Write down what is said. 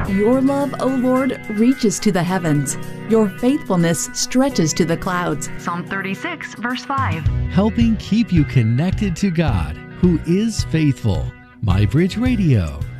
Your love, O Lord, reaches to the heavens. Your faithfulness stretches to the clouds. Psalm 36, verse 5. Helping keep you connected to God, who is faithful. MyBridge Radio.